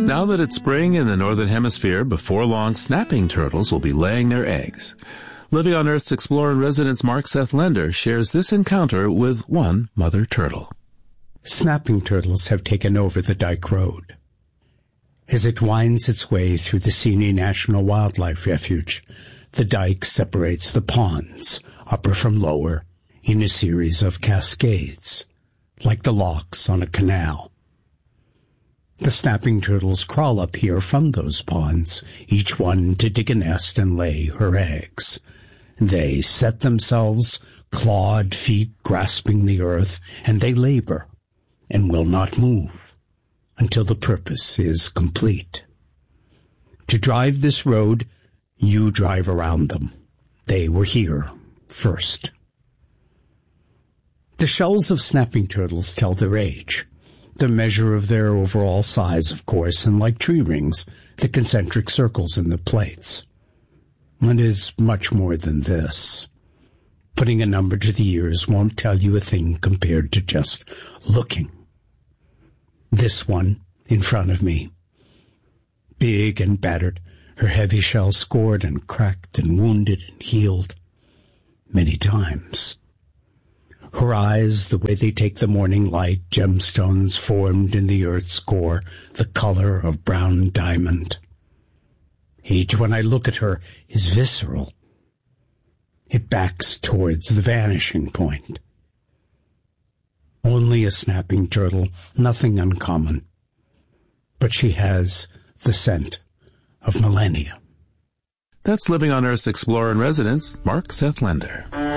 Now that it's spring in the Northern Hemisphere, before long, snapping turtles will be laying their eggs. Living on Earth's Explorer-in-Residence Mark Seth Lender shares this encounter with one mother turtle. Snapping turtles have taken over the Dyke Road. As it winds its way through the Seney National Wildlife Refuge, the dike separates the ponds, upper from lower, in a series of cascades, like the locks on a canal. The snapping turtles crawl up here from those ponds, each one to dig a nest and lay her eggs. They set themselves, clawed feet grasping the earth, and they labor, and will not move, until the purpose is complete. To drive this road, you drive around them. They were here first. The shells of snapping turtles tell their age, the measure of their overall size, of course, and like tree rings, the concentric circles in the plates. It is much more than this. Putting a number to the ears won't tell you a thing compared to just looking. This one, in front of me, big and battered, her heavy shell scored and cracked and wounded and healed many times. Her eyes, the way they take the morning light, gemstones formed in the earth's core, the color of brown diamond. Each, when I look at her, is visceral. It backs towards the vanishing point. Only a snapping turtle, nothing uncommon. But she has the scent of millennia. That's Living on Earth's Explorer-in-Residence, Mark Seth Lender.